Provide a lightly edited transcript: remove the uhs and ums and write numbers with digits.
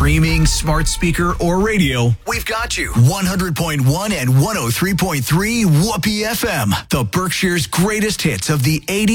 streaming, smart speaker, or radio, we've got you. 100.1 and 103.3 Whoopee FM, the Berkshire's greatest hits of the 80s.